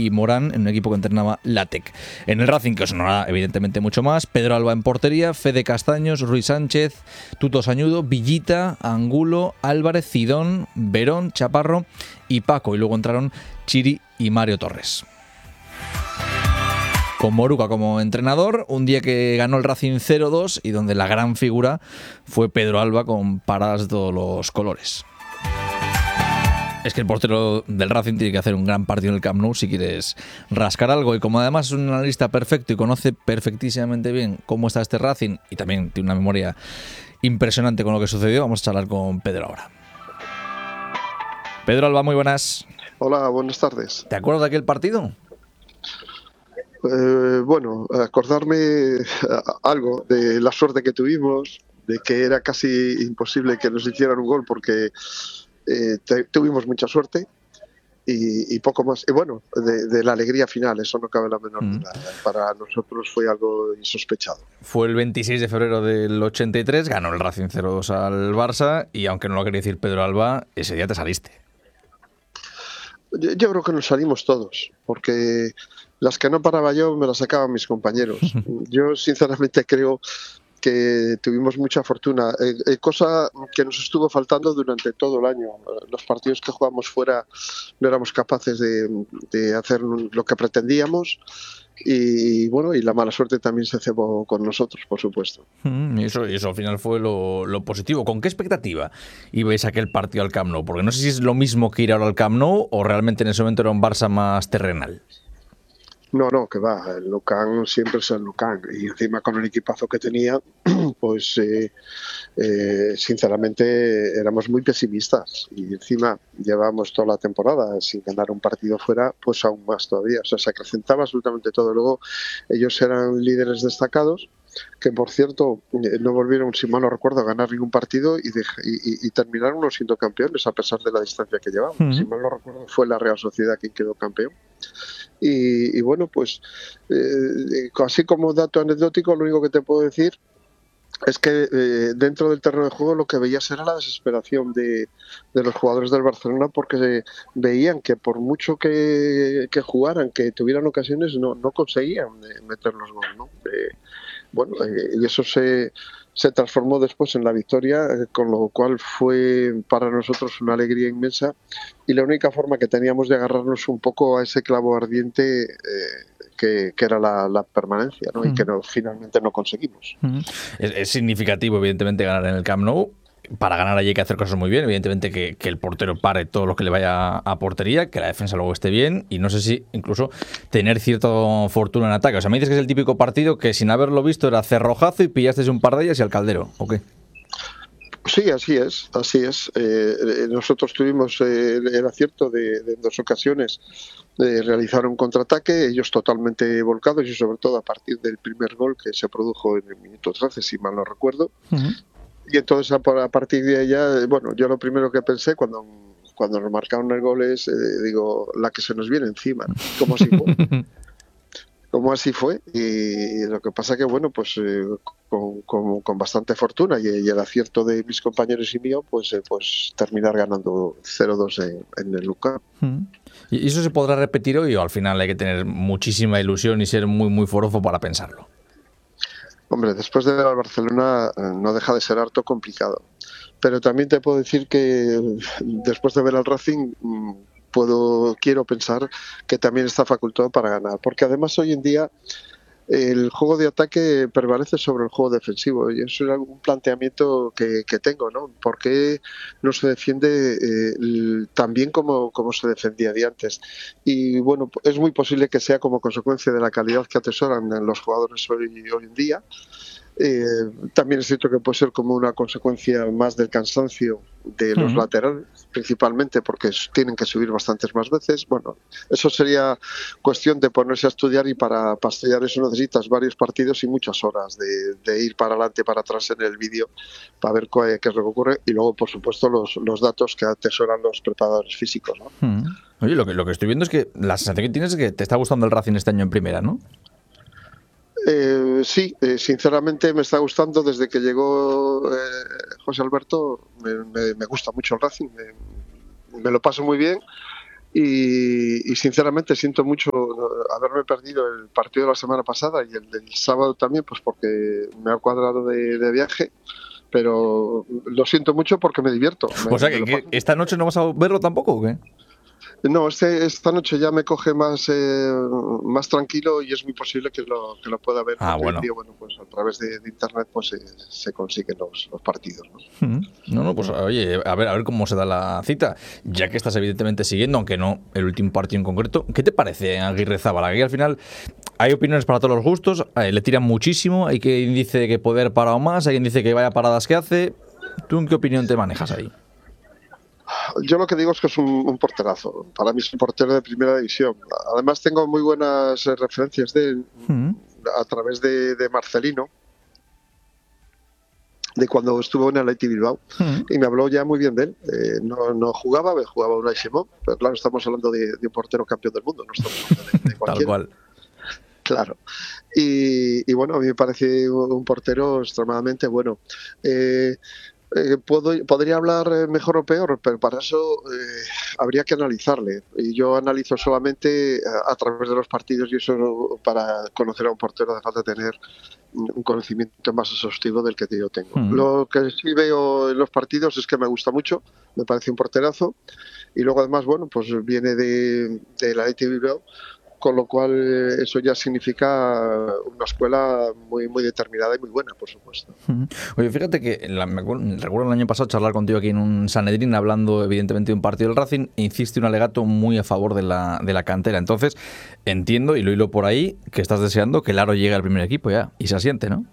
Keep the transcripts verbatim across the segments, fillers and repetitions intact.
y Morán en un equipo que entrenaba Latec. En el Racing, que os sonará evidentemente mucho más, Pedro Alba en portería, Fede Castaños, Ruiz Sánchez, Tuto Sañudo, Villita, Angulo, Álvarez, Cidón, Verón, Chaparro y Paco. Y luego entraron Chiri y Mario Torres. Con Moruca como entrenador, un día que ganó el Racing cero dos y donde la gran figura fue Pedro Alba con paradas de todos los colores. Es que el portero del Racing tiene que hacer un gran partido en el Camp Nou si quieres rascar algo. Y como además es un analista perfecto y conoce perfectísimamente bien cómo está este Racing y también tiene una memoria impresionante con lo que sucedió, vamos a charlar con Pedro ahora. Pedro Alba, muy buenas. Hola, buenas tardes. ¿Te acuerdas de aquel partido? Eh, bueno, acordarme algo de la suerte que tuvimos, de que era casi imposible que nos hicieran un gol porque eh, te, tuvimos mucha suerte y, y poco más. Y bueno, de, de la alegría final, eso no cabe la menor mm. duda. Para nosotros fue algo insospechado. Fue el veintiséis de febrero del ochenta y tres, ganó el Racing cero dos al Barça y aunque no lo quería decir Pedro Alba, ese día te saliste. Yo, yo creo que nos salimos todos, porque las que no paraba yo me las sacaban mis compañeros. Yo sinceramente creo que tuvimos mucha fortuna, eh, eh, cosa que nos estuvo faltando durante todo el año. Los partidos que jugamos fuera no éramos capaces de, de hacer lo que pretendíamos y bueno, y la mala suerte también se cebó con nosotros, por supuesto. Mm, y eso, y eso al final fue lo, lo positivo. ¿Con qué expectativa ibais a aquel partido al Camp Nou? Porque no sé si es lo mismo que ir ahora al Camp Nou o realmente en ese momento era un Barça más terrenal. No, no, que va, el Nou Camp siempre es el Nou Camp y encima con el equipazo que tenía, pues eh, eh, sinceramente éramos muy pesimistas y encima llevábamos toda la temporada sin ganar un partido fuera, pues aún más todavía, o sea, se acrecentaba absolutamente todo. Luego ellos eran líderes destacados, que por cierto no volvieron, si mal no recuerdo, a ganar ningún partido y, de, y, y terminaron no siendo campeones a pesar de la distancia que llevaban. Uh-huh. Si mal no recuerdo fue la Real Sociedad quien quedó campeón. Y, y bueno, pues eh, así como dato anecdótico, lo único que te puedo decir es que eh, dentro del terreno de juego lo que veías era la desesperación de, de los jugadores del Barcelona porque veían que por mucho que, que jugaran, que tuvieran ocasiones, no, no conseguían meter los goles, ¿no? Eh, bueno, eh, y eso se, se transformó después en la victoria, eh, con lo cual fue para nosotros una alegría inmensa y la única forma que teníamos de agarrarnos un poco a ese clavo ardiente eh, que, que era la, la permanencia, ¿no? Y que no, finalmente no conseguimos. Es, es significativo, evidentemente, ganar en el Camp Nou. Para ganar allí hay que hacer cosas muy bien, evidentemente que, que el portero pare todo lo que le vaya a portería, que la defensa luego esté bien y no sé si incluso tener cierta fortuna en ataque. O sea, me dices que es el típico partido que sin haberlo visto era cerrojazo y pillaste un par de ellas y al caldero, ¿o qué? Sí, así es, así es. Eh, nosotros tuvimos eh, el acierto de, de en dos ocasiones de realizar un contraataque, ellos totalmente volcados y sobre todo a partir del primer gol que se produjo en el minuto trece, si mal no recuerdo. Uh-huh. Y entonces a partir de allá, bueno, yo lo primero que pensé cuando, cuando nos marcaron el gol es, eh, digo, la que se nos viene encima, ¿no? ¿Cómo así fue? ¿Cómo así fue? Y lo que pasa que, bueno, pues eh, con, con, con bastante fortuna y, y el acierto de mis compañeros y mío, pues, eh, pues terminar ganando cero dos en, en el Nou Camp. ¿Y eso se podrá repetir hoy o al final hay que tener muchísima ilusión y ser muy, muy forofo para pensarlo? Hombre, después de ver al Barcelona no deja de ser harto complicado. Pero también te puedo decir que después de ver al Racing puedo quiero pensar que también está facultado para ganar. Porque además hoy en día el juego de ataque prevalece sobre el juego defensivo y eso es un planteamiento que, que tengo, ¿no? ¿Por qué no se defiende eh, tan bien como, como se defendía de antes? Y bueno, es muy posible que sea como consecuencia de la calidad que atesoran los jugadores hoy, hoy en día. Eh, también es cierto que puede ser como una consecuencia más del cansancio de los uh-huh. laterales, principalmente porque tienen que subir bastantes más veces. Bueno, eso sería cuestión de ponerse a estudiar y para, para estudiar eso necesitas varios partidos y muchas horas de, de ir para adelante y para atrás en el vídeo para ver qué, qué es lo que ocurre y luego, por supuesto, los, los datos que atesoran los preparadores físicos, ¿no? Uh-huh. Oye, lo que, lo que estoy viendo es que la sensación que tienes es que te está gustando el Racing este año en primera, ¿no? Eh, sí, eh, sinceramente me está gustando desde que llegó eh, José Alberto, me, me, me gusta mucho el Racing, me, me lo paso muy bien Y, y sinceramente siento mucho haberme perdido el partido de la semana pasada y el del sábado también, pues porque me ha cuadrado de, de viaje, pero lo siento mucho porque me divierto. Me, o sea, que, que esta noche no vas a verlo tampoco, ¿o qué? No, este, esta noche ya me coge más eh, más tranquilo y es muy posible que lo, que lo pueda ver. Ah, bueno. Día, bueno, pues a través de, de internet pues eh, se consiguen los, los partidos, ¿no? Mm. No, no, pues oye, a ver, a ver cómo se da la cita. Ya que estás evidentemente siguiendo, aunque no el último partido en concreto, ¿qué te parece Aguirrezábal? Aquí al final hay opiniones para todos los gustos, eh, le tiran muchísimo, hay quien dice que puede haber parado más, hay quien dice que vaya paradas que hace. ¿Tú en qué opinión te manejas ahí? Yo lo que digo es que es un, un porterazo. Para mí es un portero de primera división. Además tengo muy buenas eh, referencias de él mm. a través de, de Marcelino, de cuando estuvo en el Athletic Bilbao, mm. y me habló ya muy bien de él. Eh, no, no jugaba, jugaba Unai Simón, pero claro, estamos hablando de, de un portero campeón del mundo, no estamos hablando de, de cualquiera. Tal cual. Claro. Y, y bueno, a mí me parece un portero extremadamente bueno. Eh, Eh, puedo, podría hablar mejor o peor, pero para eso eh, habría que analizarle. Y yo analizo solamente a, a través de los partidos y eso para conocer a un portero hace falta tener un conocimiento más exhaustivo del que yo tengo. Mm. Lo que sí veo en los partidos es que me gusta mucho, me parece un porterazo y luego además, bueno, pues viene de, de la Athletic Bilbao, con lo cual eso ya significa una escuela muy muy determinada y muy buena, por supuesto. Oye, fíjate que la, me recuerdo el año pasado charlar contigo aquí en un Sanedrín, hablando evidentemente de un partido del Racing, e hiciste un alegato muy a favor de la, de la cantera. Entonces, entiendo, y lo hilo por ahí, que estás deseando que el Aro llegue al primer equipo ya, y se asiente, ¿no?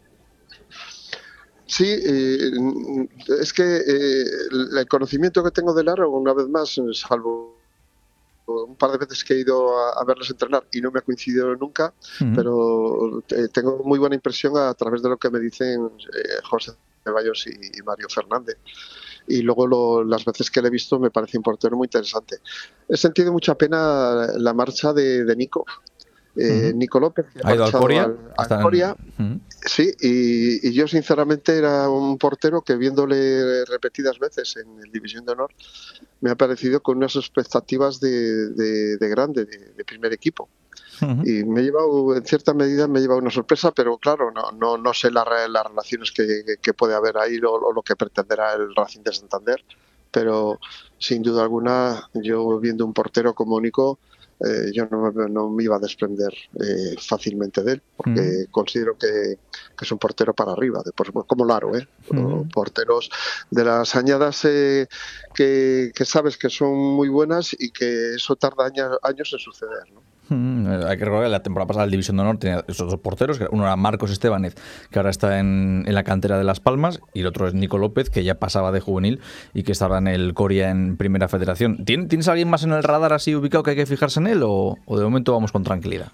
Sí, eh, es que eh, el conocimiento que tengo del Aro, una vez más, salvo un par de veces que he ido a, a verlos entrenar y no me ha coincidido nunca, uh-huh. pero eh, tengo muy buena impresión a través de lo que me dicen eh, José Ceballos y, y Mario Fernández. Y luego lo, las veces que le he visto me parece un portero muy interesante. He sentido mucha pena la marcha de, de Nico. Eh, uh-huh. Nico López, que ha ido al Coria, al, al Coria en... uh-huh. Sí, y, y yo sinceramente era un portero que viéndole repetidas veces en el División de Honor me ha parecido con unas expectativas de, de, de grande, de, de primer equipo. Uh-huh. Y me he llevado, en cierta medida me he llevado una sorpresa, pero claro, no, no, no sé la, las relaciones que, que, que puede haber ahí o, o lo que pretenderá el Racing de Santander, pero sin duda alguna yo viendo un portero como Nico, Eh, yo no, no me iba a desprender eh, fácilmente de él, porque mm. considero que, que es un portero para arriba, de, por, como Laro, ¿eh? Mm. Porteros de las añadas eh, que, que sabes que son muy buenas y que eso tarda años, años en suceder, ¿no? Mm, hay que recordar que la temporada pasada la División de Honor tenía esos dos porteros, uno era Marcos Estebanez, que ahora está en, en la cantera de Las Palmas, y el otro es Nico López, que ya pasaba de juvenil y que está ahora en el Coria en Primera Federación. ¿Tienes alguien más en el radar así ubicado que hay que fijarse en él o, o de momento vamos con tranquilidad?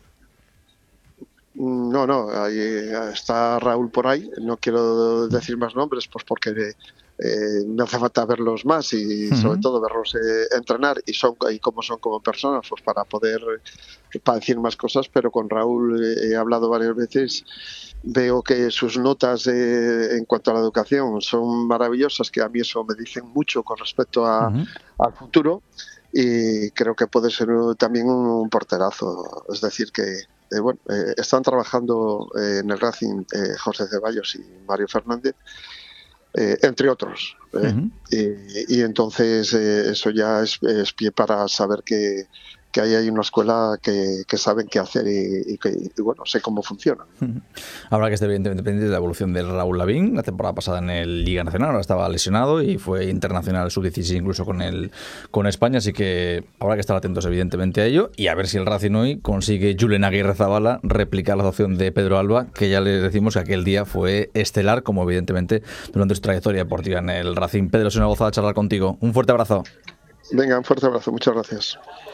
No, no, ahí está Raúl por ahí, no quiero decir más nombres pues porque eh, me hace falta verlos más y uh-huh. sobre todo verlos eh, entrenar y son y cómo son como personas pues para poder para decir más cosas, pero con Raúl eh, he hablado varias veces, veo que sus notas eh, en cuanto a la educación son maravillosas, que a mí eso me dicen mucho con respecto a, uh-huh. al futuro, y creo que puede ser también un, un porterazo, es decir que Eh, bueno, eh, están trabajando eh, en el Racing eh, José Ceballos y Mario Fernández, eh, entre otros. Eh, uh-huh. y, y entonces eh, eso ya es, es pie para saber que, que ahí hay una escuela que, que saben qué hacer y, y que, y bueno, sé cómo funciona. Uh-huh. Habrá que estar evidentemente pendiente de la evolución de Raúl Lavín, la temporada pasada en el Liga Nacional, ahora estaba lesionado y fue internacional sub dieciséis incluso con el con España, así que habrá que estar atentos evidentemente a ello y a ver si el Racing hoy consigue Julen Aguirrezabala replicar la opción de Pedro Alba, que ya le decimos que aquel día fue estelar, como evidentemente durante su trayectoria deportiva en el Racing. Pedro, es una gozada charlar contigo. Un fuerte abrazo. Venga, un fuerte abrazo, muchas gracias.